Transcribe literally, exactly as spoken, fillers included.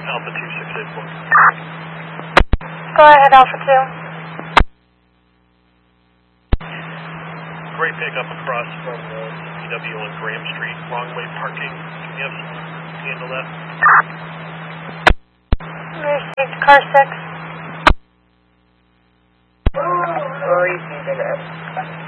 Alpha two six eight four. Go ahead, Alpha two. Gray pickup across from uh, C P W on Graham Street, wrong way parking. Can you have someone handle that? Received car six.